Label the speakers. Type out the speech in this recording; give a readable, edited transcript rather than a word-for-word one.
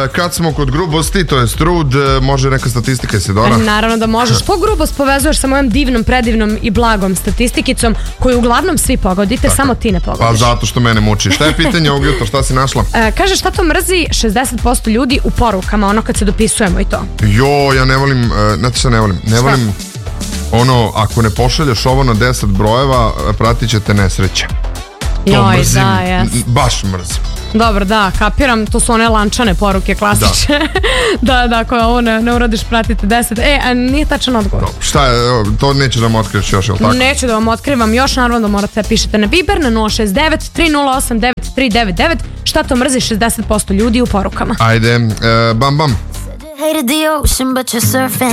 Speaker 1: kad smo kod grubosti, to je trud, može neka statistika, Isidora?
Speaker 2: Naravno da možeš. Po grubost povezuješ sa mojom divnom, predivnom i blagom statistikicom koju uglavnom svi pogodite, tako. Samo ti ne pogodiš.
Speaker 1: Pa zato što mene muči. Šta je pitanje ovog jutra, šta si našla?
Speaker 2: Kaže, šta to mrzi 60% ljudi u porukama, ono kad se dopisujemo i to?
Speaker 1: Jo, ja ne volim, znate šta ne volim? Ne volim ono, ako ne pošalješ ovo na 10 brojeva, pratit će te nesreća. To mrzim, baš mrzim.
Speaker 2: Dobro, da, kapiram, to su one lančane poruke klasične. Da, ako ovo ne uradiš, pratite 10. A nije tačan odgovor.
Speaker 1: No, šta je, to nećeš da vam otkrivaš još, je li tako?
Speaker 2: Neću da vam otkrivam još, naravno da morate pišete na Viber na 069 308 9399. Šta to mrzi 60% ljudi u porukama?
Speaker 1: Ajde, bam bam.